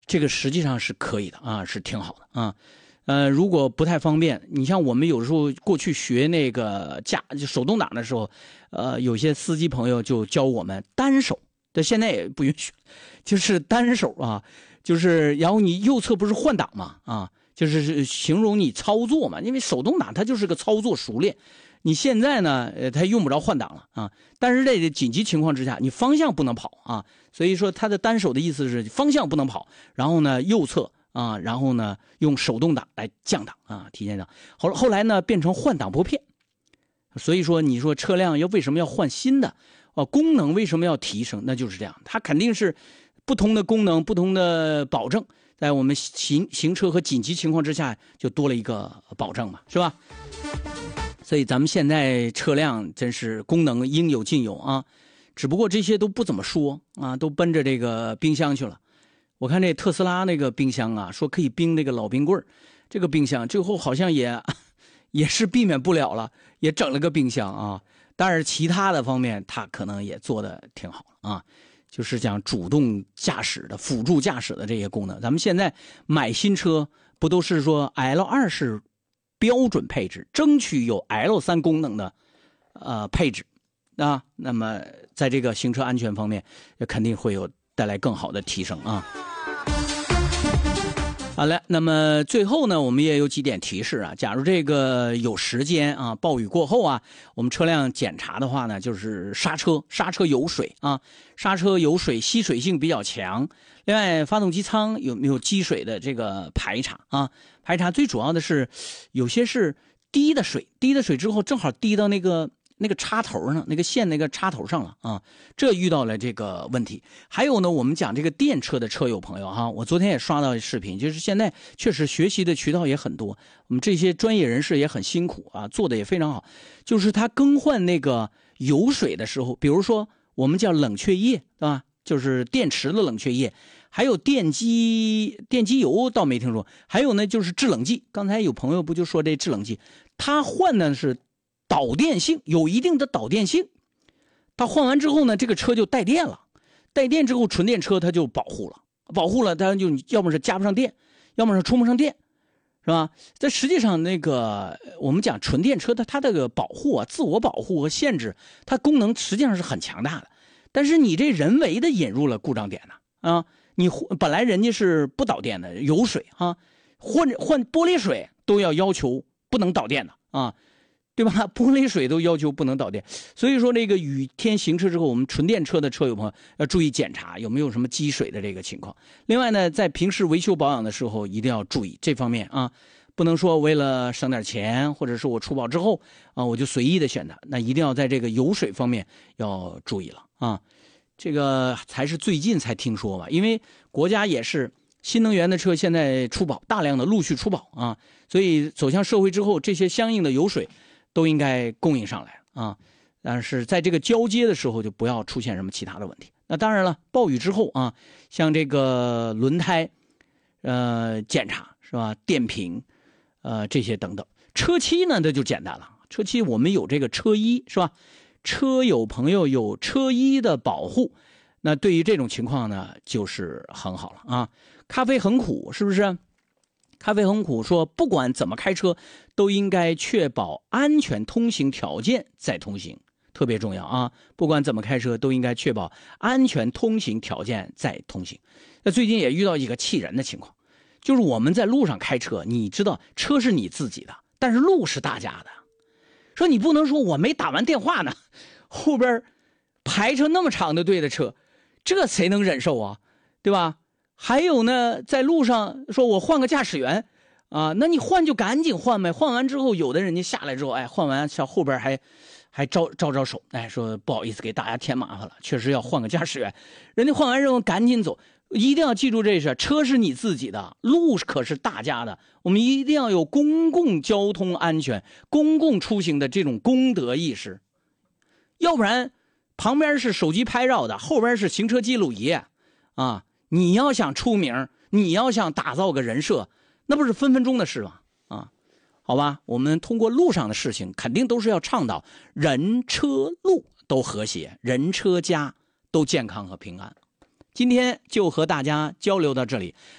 这个实际上是可以的啊，是挺好的啊。如果不太方便，你像我们有时候过去学那个就手动挡的时候，有些司机朋友就教我们单手，但现在也不允许，就是单手啊，就是然后你右侧不是换挡嘛啊，就是形容你操作嘛，因为手动挡它就是个操作熟练。你现在呢，它用不着换挡了啊，但是在紧急情况之下，你方向不能跑啊，所以说它的单手的意思是方向不能跑，然后呢右侧啊，然后呢用手动挡来降档啊，提前档。后来呢变成换挡拨片，所以说你说车辆为什么要换新的？功能为什么要提升？那就是这样，它肯定是不同的功能、不同的保证，在我们行车和紧急情况之下就多了一个保证嘛，是吧？所以咱们现在车辆真是功能应有尽有啊，只不过这些都不怎么说啊，都奔着这个冰箱去了。我看这特斯拉那个冰箱啊，说可以冰那个老冰棍，这个冰箱最后好像也是避免不了了，也整了个冰箱啊。但是其他的方面它可能也做的挺好啊，就是讲主动驾驶的、辅助驾驶的这些功能。咱们现在买新车不都是说 L2 是标准配置，争取有 L3 功能的配置啊，那么在这个行车安全方面肯定会有带来更好的提升啊。好了，那么最后呢，我们也有几点提示啊。假如这个有时间啊，暴雨过后啊，我们车辆检查的话呢，就是刹车有水啊，刹车有水，吸水性比较强。另外，发动机舱有没有积水的这个排查啊？排查最主要的是，有些是滴的水之后正好滴到那个插头上，那个线那个插头上了啊，这遇到了这个问题。还有呢，我们讲这个电车的车友朋友哈，我昨天也刷到视频，就是现在确实学习的渠道也很多，我们这些专业人士也很辛苦啊，做的也非常好。就是他更换那个油水的时候，比如说我们叫冷却液，对吧？就是电池的冷却液，还有电机油倒没听说，还有呢就是制冷剂。刚才有朋友不就说这制冷剂，他换的是导电性，有一定的导电性。他换完之后呢，这个车就带电了，带电之后纯电车它就保护了，它就要么是加不上电，要么是充不上电，是吧？在实际上那个我们讲纯电车它这个保护啊，自我保护和限制，它功能实际上是很强大的。但是你这人为的引入了故障点呢啊，你本来人家是不导电的，有水啊，换玻璃水都要求不能导电的啊。对吧？玻璃水都要求不能导电，所以说这个雨天行车之后，我们纯电车的车友朋友要注意检查有没有什么积水的这个情况。另外呢，在平时维修保养的时候一定要注意这方面啊，不能说为了省点钱，或者是我出保之后啊，我就随意的选它，那一定要在这个油水方面要注意了啊。这个才是最近才听说吧，因为国家也是新能源的车现在出保，大量的陆续出保啊，所以走向社会之后，这些相应的油水都应该供应上来啊，但是在这个交接的时候就不要出现什么其他的问题。那当然了，暴雨之后啊，像这个轮胎检查是吧，电瓶这些等等。车漆呢这就简单了，车漆我们有这个车衣是吧，车友朋友有车衣的保护，那对于这种情况呢就是很好了啊。咖啡很苦是不是？咖啡很苦说，不管怎么开车都应该确保安全通行条件再通行，特别重要啊！不管怎么开车都应该确保安全通行条件再通行。那最近也遇到一个气人的情况，就是我们在路上开车，你知道车是你自己的，但是路是大家的。说你不能说我没打完电话呢，后边排成那么长的队的车，这谁能忍受啊？对吧？还有呢，在路上说我换个驾驶员啊，那你换就赶紧换呗。换完之后，有的人家下来之后，哎，换完像后边还招手，哎，说不好意思给大家添麻烦了，确实要换个驾驶员。人家换完之后赶紧走，一定要记住这事，车是你自己的，路可是大家的。我们一定要有公共交通安全、公共出行的这种公德意识，要不然旁边是手机拍照的，后边是行车记录仪啊。你要想出名，你要想打造个人设，那不是分分钟的事吗？啊，好吧，我们通过路上的事情，肯定都是要倡导人车路都和谐，人车家都健康和平安。今天就和大家交流到这里，